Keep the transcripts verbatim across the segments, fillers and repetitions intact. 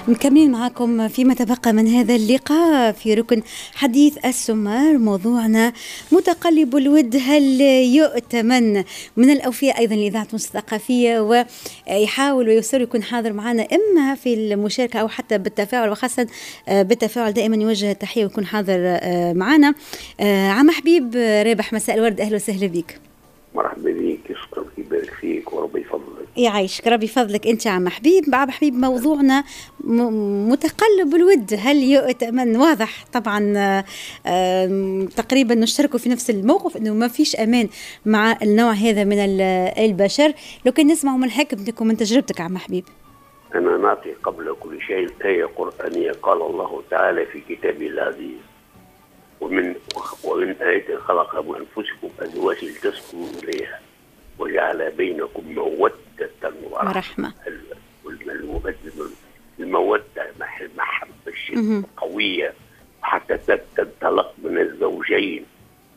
مكملين معكم فيما تبقى من هذا اللقاء في ركن حديث السمار. موضوعنا متقلب الود، هل يؤتمن؟ من الأوفياء أيضا لإذاعة تونس الثقافية، ويحاول ويصر يكون حاضر معنا إما في المشاركة أو حتى بالتفاعل، وخاصة بالتفاعل دائما يوجه التحية ويكون حاضر معنا. عم حبيب رابح، مساء الورد، أهلا وسهلا بك. مرحبا بك، شكرا، يبارك فيك وربي يفضلك. يعيشك، ربي يفضلك انت عم حبيب. عم حبيب، موضوعنا متقلب الود، هل يؤتمن؟ واضح طبعا تقريبا نشتركوا في نفس الموقف، انه ما فيش امان مع النوع هذا من البشر. لو كان نسمعوا من حكم منكم من تجربتك عم حبيب. انا نعطي قبل كل شيء آية قرآنية، قال الله تعالى في كتابه العزيز: ومن ومن آية خلق من أنفسكم أزواجا لتسكنوا إليها وجعل بينكم مودة ورحمة. المودة المحبة الشدة قوية حتى تنطلق من الزوجين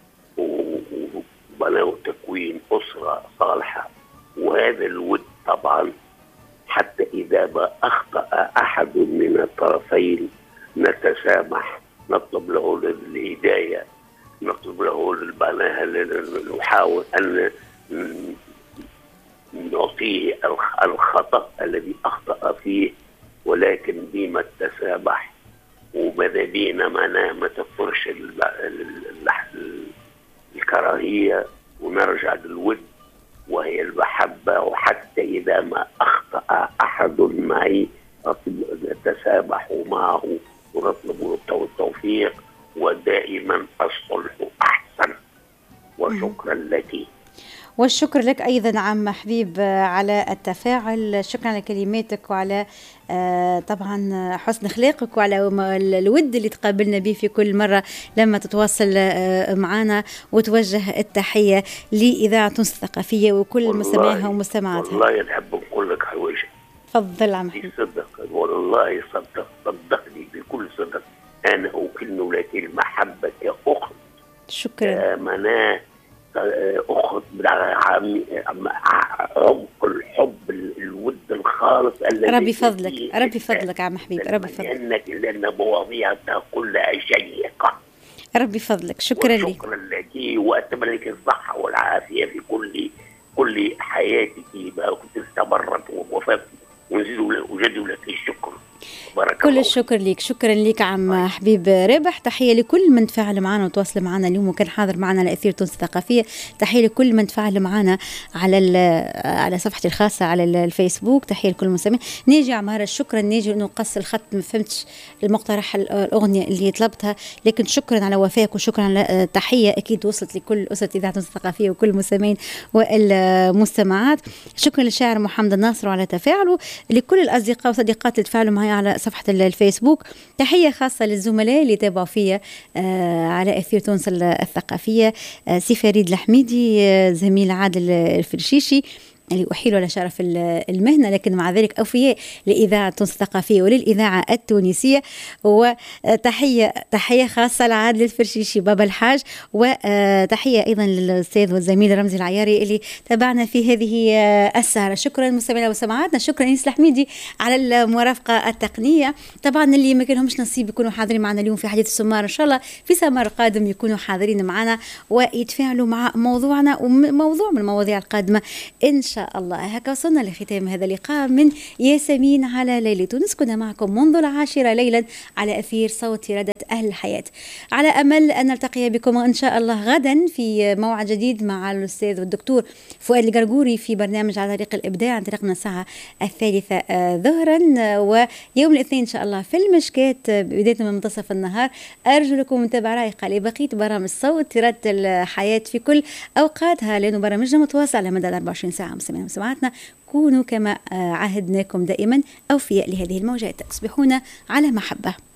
وبنوا تكوين أسرة صالحة. وهذا الود طبعا حتى إذا ما أخطأ أحد من الطرفين نتسامح، نطلب له الهداية، نطلب له البناء، نحاول أن نعطيه الخطأ الذي أخطأ فيه، ولكن ديما التسامح. وماذا بينا ما ما تفرش الكراهية ونرجع للود وهي المحبة. وحتى إذا ما أخطأ أحد معي نتسامح معه ونطلب له التوفيق، ودائما الصلح أحسن. وشكرا لك. والشكر لك أيضا عم حبيب على التفاعل، شكرا على كلماتك وعلى آه طبعا حسن أخلاقك وعلى الود اللي تقابلنا به في كل مرة لما تتواصل آه معنا وتوجه التحية لإذاعة تونس الثقافية وكل مستمعيها ومستمعاتها. والله نحب نقول لك حوايج. تفضل عم حبيب. صدق والله، صدق صدقني بكل صدق، أنا أكن لك المحبة يا أخت. شكرا. مناه أخذ عمق الحب، الود الخالص الذي ربي فضلك، ربي فضلك عم حبيب، ربي فضلك، لأنك لأن مواضيعها كلها شيقة. ربي فضلك، شكرا لك. شكرا لك، وأتمنى لك الصحة والعافية في كل كل حياتك، ما كنت استمرت ووفات، ونزيد وجد لك الشكر. كل الشكر ليك، شكرا ليك عم حبيب رابح. تحية لكل من تفاعل معنا وتواصل معنا اليوم وكان حاضر معنا على أثير تونس الثقافية. تحية لكل من تفاعل معنا على على صفحتي الخاصة على الفيسبوك. تحية لكل المستمعين. نيجي عمارة، شكرا نيجي انه قص الخط، ما فهمتش المقترح الأغنية اللي طلبتها، لكن شكرا على وفائك وشكرا على تحية أكيد وصلت لكل أسرة إذاعة تونس الثقافية وكل المستمعين والمستمعات. شكرا للشاعر محمد الناصر على تفاعله، لكل الأصدقاء وصديقات اللي تفاعلوا معي على صفحة الفيسبوك. تحية خاصة للزملاء اللي تابعوا فيا آه على أثير تونس الثقافية، آه سي فريد الحميدي، آه زميل عادل الفرشيشي اللي أحيل على شرف المهنة، لكن مع ذلك أوفياء لإذاعة تونس الثقافية وللإذاعة التونسية. وتحية تحية خاصة لعادل الفرشيشي بابا الحاج، وتحية أيضا للأستاذ والزميل رمزي العياري اللي تابعنا في هذه السهرة. شكرا مستمعينا وسماعاتنا، شكرا إنس الحميدي على المرافقة التقنية. طبعا اللي ما كانهمش نصيب يكونوا حاضرين معنا اليوم في حديث السمار، إن شاء الله في سمر قادم يكونوا حاضرين معنا ويتفاعلوا مع موضوعنا وموضوع من المواضيع القادمة إن شاء الله. هكا وصلنا لختام هذا اللقاء من ياسمين على ليلة تونس. كنا معكم منذ العاشرة ليلا على أثير صوت ردة أهل الحياة، على أمل أن نلتقي بكم إن شاء الله غدا في موعد جديد مع الأستاذ والدكتور فؤاد القرقوري في برنامج على طريق الإبداع عن طريق الساعة الثالثة ظهرا، ويوم الاثنين إن شاء الله في المشكات بداية من منتصف النهار. أرجو لكم متابعة رايقة لبقية برامج صوت ردة الحياة في كل أوقاتها، لأنه برامجنا متواصل على مدى أربعة وعشرين ساعة. مستمعينا ومستمعاتنا، كونوا كما عهدناكم دائما أوفياء لهذه الموجات، تصبحون على محبة.